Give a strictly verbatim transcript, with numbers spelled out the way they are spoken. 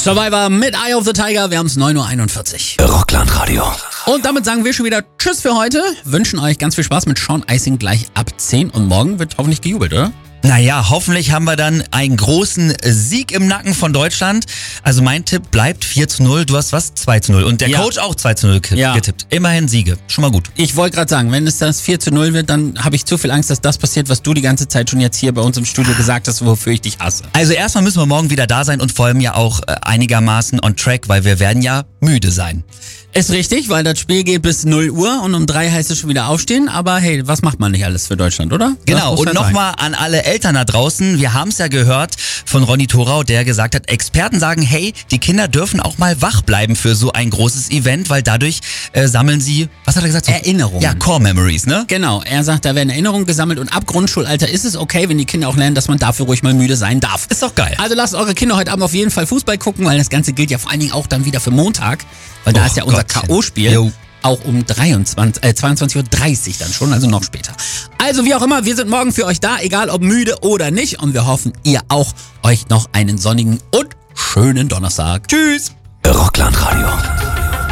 Survivor mit Eye of the Tiger. Wir haben es neun Uhr einundvierzig. Rockland-Radio. Und damit sagen wir schon wieder Tschüss für heute. Wünschen euch ganz viel Spaß mit Sean Icing gleich ab zehn. Und morgen wird hoffentlich gejubelt, oder? Naja, hoffentlich haben wir dann einen großen Sieg im Nacken von Deutschland. Also mein Tipp bleibt vier zu null. Du hast was? zwei zu null. Und der Ja. Coach auch zwei zu null ge- Ja. getippt. Immerhin Siege. Schon mal gut. Ich wollte gerade sagen, wenn es das vier zu null wird, dann habe ich zu viel Angst, dass das passiert, was du die ganze Zeit schon jetzt hier bei uns im Studio gesagt hast, wofür ich dich hasse. Also erstmal müssen wir morgen wieder da sein und vor allem ja auch äh, einigermaßen on track, weil wir werden ja müde sein. Ist richtig, weil das Spiel geht bis null Uhr und um drei heißt es schon wieder aufstehen. Aber hey, was macht man nicht alles für Deutschland, oder? Genau, Das muss und halt sein. nochmal an alle Eltern da draußen, wir haben es ja gehört von Ronny Thorau, der gesagt hat, Experten sagen, hey, die Kinder dürfen auch mal wach bleiben für so ein großes Event, weil dadurch äh, sammeln sie, was hat er gesagt? So, Erinnerungen. Ja, Core Memories, ne? Genau, er sagt, da werden Erinnerungen gesammelt und ab Grundschulalter ist es okay, wenn die Kinder auch lernen, dass man dafür ruhig mal müde sein darf. Ist doch geil. Also lasst eure Kinder heute Abend auf jeden Fall Fußball gucken, weil das Ganze gilt ja vor allen Dingen auch dann wieder für Montag, weil da Och ist ja unser Gottchen. K O-Spiel. Jo. Auch um dreiundzwanzig, äh, zweiundzwanzig Uhr dreißig dann schon, also noch später. Also wie auch immer, wir sind morgen für euch da, egal ob müde oder nicht. Und wir hoffen, ihr auch euch noch einen sonnigen und schönen Donnerstag. Tschüss! Rockland Radio.